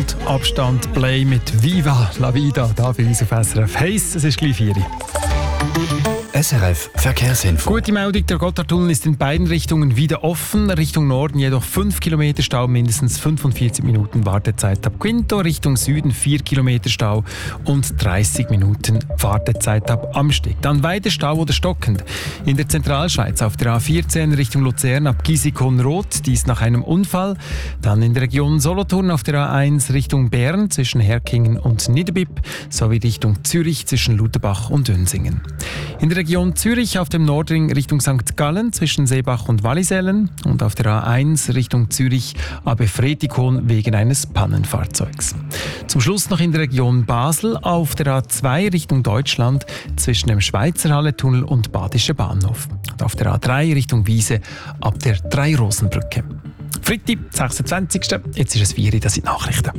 und Abstand Play mit Viva la Vida, da bei uns auf SRF. Heiss, es ist gleich 4 Uhr. SRF Verkehrsinfo. Gute Meldung, der Gotthardtunnel ist in beiden Richtungen wieder offen. Richtung Norden jedoch 5 Kilometer Stau, mindestens 45 Minuten Wartezeit ab Quinto. Richtung Süden 4 Kilometer Stau und 30 Minuten Wartezeit ab Amsteeg. Dann weiter Stau oder stockend. In der Zentralschweiz auf der A14 Richtung Luzern ab Gisikon-Roth, dies nach einem Unfall. Dann in der Region Solothurn auf der A1 Richtung Bern zwischen Herkingen und Niederbipp sowie Richtung Zürich zwischen Lutherbach und Dönsingen. In der Region Zürich auf dem Nordring Richtung St. Gallen zwischen Seebach und Wallisellen und auf der A1 Richtung Zürich ab Fretikon wegen eines Pannenfahrzeugs. Zum Schluss noch in der Region Basel auf der A2 Richtung Deutschland zwischen dem Schweizerhalle-Tunnel und Badischer Bahnhof. Und auf der A3 Richtung Wiese ab der Drei-Rosen-Brücke. Freitag, 26. Jetzt ist es 4 Uhr, das sind Nachrichten.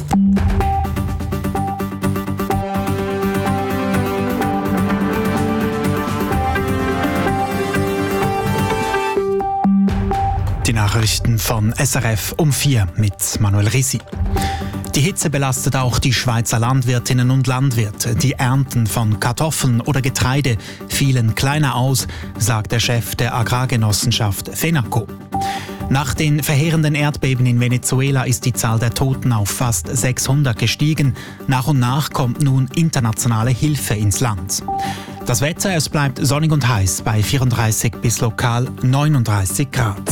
Die Nachrichten von SRF um 4 mit Manuel Risi. Die Hitze belastet auch die Schweizer Landwirtinnen und Landwirte. Die Ernten von Kartoffeln oder Getreide fielen kleiner aus, sagt der Chef der Agrargenossenschaft FENACO. Nach den verheerenden Erdbeben in Venezuela ist die Zahl der Toten auf fast 600 gestiegen. Nach und nach kommt nun internationale Hilfe ins Land. Das Wetter, es bleibt sonnig und heiß bei 34 bis lokal 39 Grad.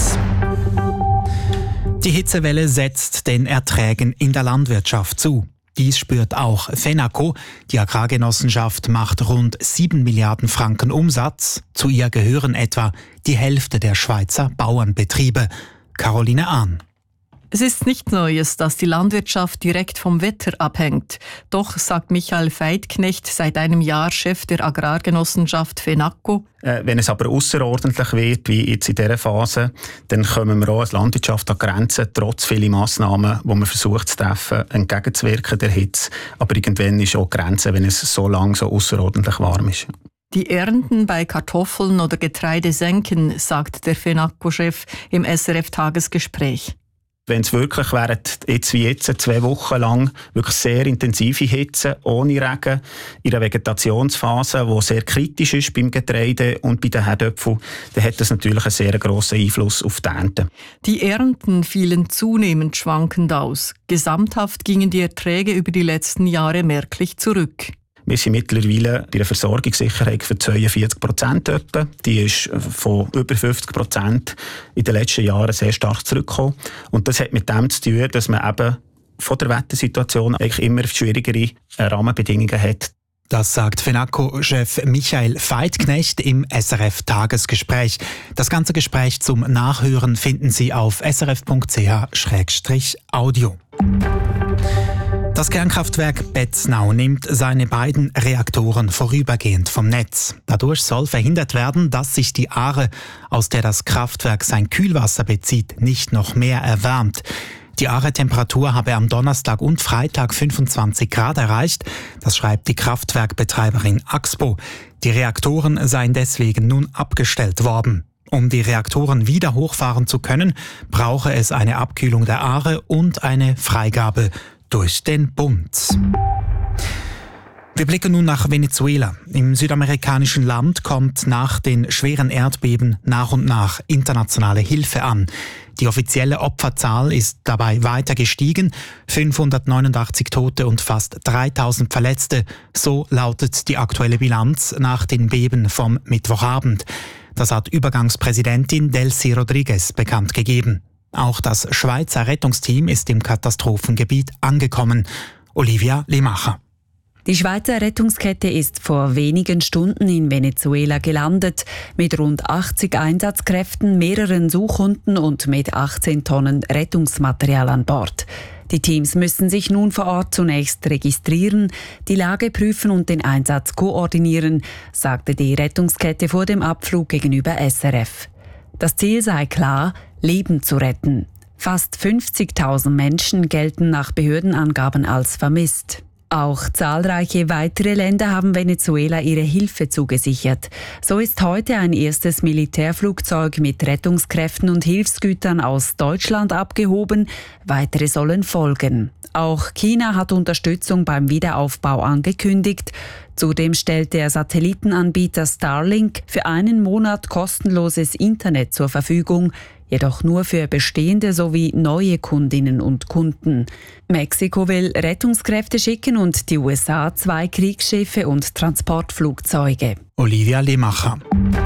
Die Hitzewelle setzt den Erträgen in der Landwirtschaft zu. Dies spürt auch FENACO. Die Agrargenossenschaft macht rund 7 Milliarden Franken Umsatz. Zu ihr gehören etwa die Hälfte der Schweizer Bauernbetriebe. Caroline Ahn. Es ist nichts Neues, dass die Landwirtschaft direkt vom Wetter abhängt. Doch, sagt Michael Veidknecht, seit einem Jahr Chef der Agrargenossenschaft FENACO. Wenn es aber außerordentlich wird, wie jetzt in dieser Phase, dann kommen wir auch als Landwirtschaft an Grenzen, trotz vieler Massnahmen, die man versucht zu treffen, entgegenzuwirken der Hitze. Aber irgendwann ist auch die Grenze, wenn es so lang so außerordentlich warm ist. Die Ernten bei Kartoffeln oder Getreide senken, sagt der FENACO-Chef im SRF-Tagesgespräch. Wenn es wirklich während jetzt 2 Wochen lang wirklich sehr intensive Hitze, ohne Regen, in einer Vegetationsphase, die sehr kritisch ist beim Getreide und bei den Herdöpfeln, dann hat das natürlich einen sehr grossen Einfluss auf die Ernte. Die Ernten fielen zunehmend schwankend aus. Gesamthaft gingen die Erträge über die letzten Jahre merklich zurück. Wir sind mittlerweile bei einer Versorgungssicherheit für 42% dort. Die ist von über 50% in den letzten Jahren sehr stark zurückgekommen. Und das hat mit dem zu tun, dass man eben von der Wettersituation eigentlich immer schwierigere Rahmenbedingungen hat. Das sagt FENACO-Chef Michael Veidknecht im SRF-Tagesgespräch. Das ganze Gespräch zum Nachhören finden Sie auf srf.ch/audio. Das Kernkraftwerk Betznau nimmt seine beiden Reaktoren vorübergehend vom Netz. Dadurch soll verhindert werden, dass sich die Aare, aus der das Kraftwerk sein Kühlwasser bezieht, nicht noch mehr erwärmt. Die Aare-Temperatur habe am Donnerstag und Freitag 25 Grad erreicht. Das schreibt die Kraftwerkbetreiberin Axpo. Die Reaktoren seien deswegen nun abgestellt worden. Um die Reaktoren wieder hochfahren zu können, brauche es eine Abkühlung der Aare und eine Freigabe durch den Bund. Wir blicken nun nach Venezuela. Im südamerikanischen Land kommt nach den schweren Erdbeben nach und nach internationale Hilfe an. Die offizielle Opferzahl ist dabei weiter gestiegen. 589 Tote und fast 3000 Verletzte. So lautet die aktuelle Bilanz nach den Beben vom Mittwochabend. Das hat Übergangspräsidentin Delcy Rodriguez bekannt gegeben. Auch das Schweizer Rettungsteam ist im Katastrophengebiet angekommen. Olivia Limacher. Die Schweizer Rettungskette ist vor wenigen Stunden in Venezuela gelandet, mit rund 80 Einsatzkräften, mehreren Suchhunden und mit 18 Tonnen Rettungsmaterial an Bord. Die Teams müssen sich nun vor Ort zunächst registrieren, die Lage prüfen und den Einsatz koordinieren, sagte die Rettungskette vor dem Abflug gegenüber SRF. Das Ziel sei klar, Leben zu retten. Fast 50.000 Menschen gelten nach Behördenangaben als vermisst. Auch zahlreiche weitere Länder haben Venezuela ihre Hilfe zugesichert. So ist heute ein erstes Militärflugzeug mit Rettungskräften und Hilfsgütern aus Deutschland abgehoben. Weitere sollen folgen. Auch China hat Unterstützung beim Wiederaufbau angekündigt. Zudem stellt der Satellitenanbieter Starlink für einen Monat kostenloses Internet zur Verfügung, jedoch nur für bestehende sowie neue Kundinnen und Kunden. Mexiko will Rettungskräfte schicken und die USA 2 Kriegsschiffe und Transportflugzeuge. Olivia Lemacher.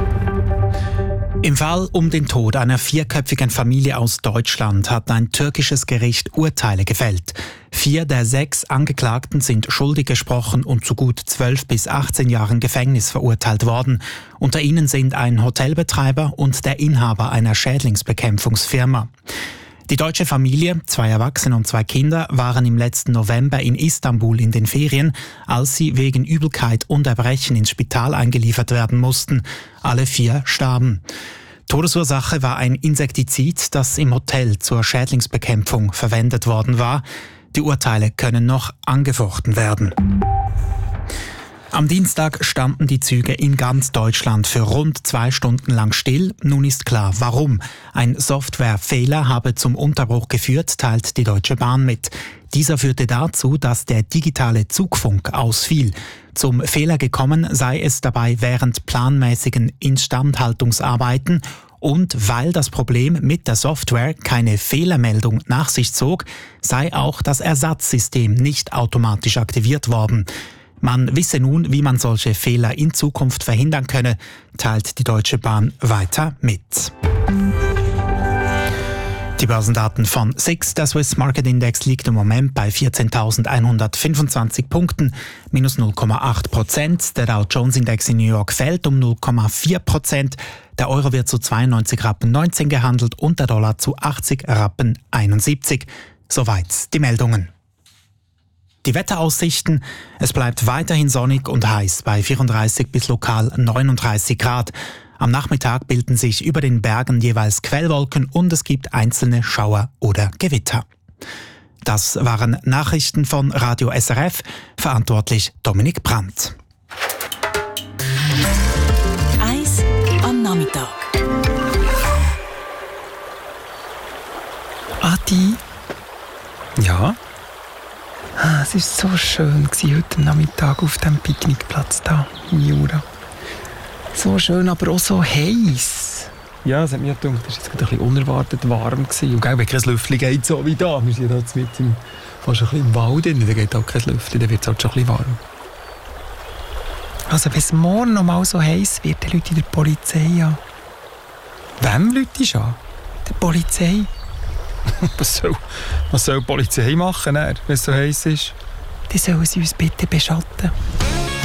Im Fall um den Tod einer 4-köpfigen Familie aus Deutschland hat ein türkisches Gericht Urteile gefällt. 4 der 6 Angeklagten sind schuldig gesprochen und zu gut 12 bis 18 Jahren Gefängnis verurteilt worden. Unter ihnen sind ein Hotelbetreiber und der Inhaber einer Schädlingsbekämpfungsfirma. Die deutsche Familie, 2 Erwachsene und 2 Kinder, waren im letzten November in Istanbul in den Ferien, als sie wegen Übelkeit und Erbrechen ins Spital eingeliefert werden mussten. Alle 4 starben. Todesursache war ein Insektizid, das im Hotel zur Schädlingsbekämpfung verwendet worden war. Die Urteile können noch angefochten werden. Am Dienstag standen die Züge in ganz Deutschland für rund 2 Stunden lang still. Nun ist klar, warum. Ein Softwarefehler habe zum Unterbruch geführt, teilt die Deutsche Bahn mit. Dieser führte dazu, dass der digitale Zugfunk ausfiel. Zum Fehler gekommen sei es dabei während planmäßigen Instandhaltungsarbeiten und weil das Problem mit der Software keine Fehlermeldung nach sich zog, sei auch das Ersatzsystem nicht automatisch aktiviert worden. Man wisse nun, wie man solche Fehler in Zukunft verhindern könne, teilt die Deutsche Bahn weiter mit. Die Börsendaten von SIX, der Swiss Market Index, liegt im Moment bei 14.125 Punkten, minus 0,8%. Der Dow Jones Index in New York fällt um 0,4%. Der Euro wird zu 92,19 Rappen gehandelt und der Dollar zu 80,71 Rappen. Soweit die Meldungen. Die Wetteraussichten: Es bleibt weiterhin sonnig und heiß bei 34 bis lokal 39 Grad. Am Nachmittag bilden sich über den Bergen jeweils Quellwolken und es gibt einzelne Schauer oder Gewitter. Das waren Nachrichten von Radio SRF, verantwortlich Dominik Brandt. Eis am Nachmittag. Adi? Ja? Es war so schön heute Nachmittag auf dem Picknickplatz da in Jura. So schön, aber auch so heiß. Ja, es hat mir gedacht, es war jetzt ein bisschen unerwartet warm gewesen. Und wenn kein Lüftchen geht, so wie da. Wir sind jetzt fast ein bisschen im Wald drin, da geht auch kein Lüftchen, dann wird es halt schon ein bisschen warm. Also wenn es morgen noch mal so heiß wird, dann ruft die Polizei an. Wem ruft an? Der Polizei. Was soll die Polizei machen, wenn es so heiß ist? Dann sollen sie uns bitte beschatten.